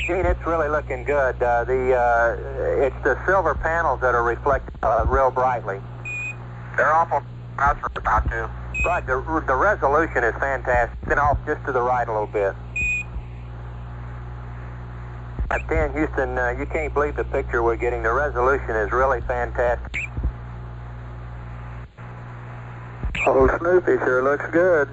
Gene, it's really looking good. It's the silver panels that are reflecting real brightly. They're awful nice for about to. Right, the resolution is fantastic. Then off just to the right a little bit. At 10, Houston, you can't believe the picture we're getting. The resolution is really fantastic. Oh, Snoopy sure looks good.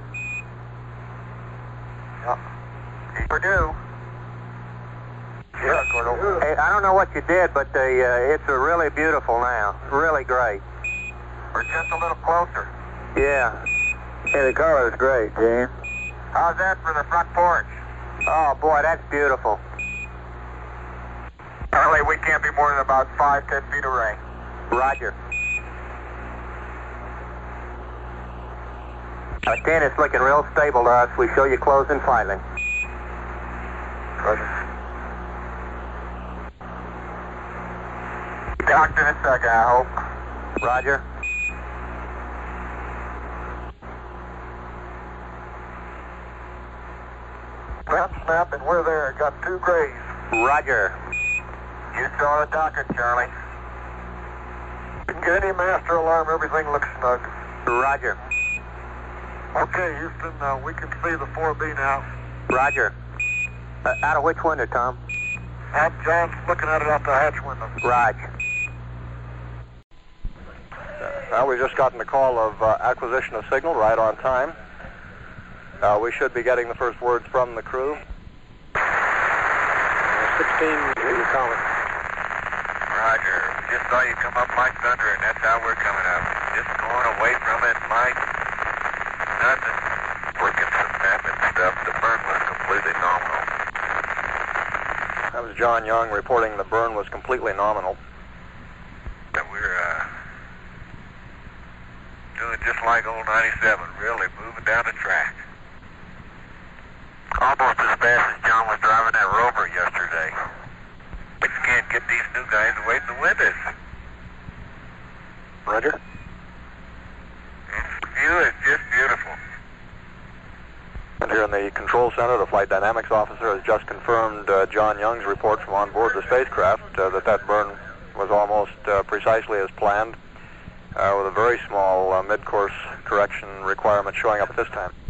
Yep. Keeper do. Yeah, Gordo. Hey, I don't know what you did, but it's really beautiful now. Really great. We're just a little closer. Yeah. Hey, the color's great, Gene. How's that for the front porch? Oh, boy, that's beautiful. Apparently we can't be more than about 5-10 feet away. Roger. 10, it's looking real stable to us. We show you closing finally. Roger. Docked in a second, I hope. Roger. Ground snap, and we're there. Got 2 grays. Roger. You saw the docket, Charlie. Didn't get any master alarm. Everything looks snug. Roger. Okay, Houston, we can see the 4B now. Roger. Out of which window, Tom? John's looking at it out the hatch window. Roger. We've just gotten a call of acquisition of signal right on time. We should be getting the first words from the crew. 16, you call it. Roger. Just saw you come up like thunder, and that's how we're coming up. Just going away from it like nothing. Working some snapping stuff. The burn was completely nominal. That was John Young reporting the burn was completely nominal. And we're doing just like old 97, really moving down the track. Almost as fast as John was driving that Rover yesterday. We just can't get these new guys away from the windows. Roger. The view is just beautiful. And here in the control center, the flight dynamics officer has just confirmed John Young's report from on board the spacecraft that burn was almost precisely as planned, with a very small mid-course correction requirement showing up at this time.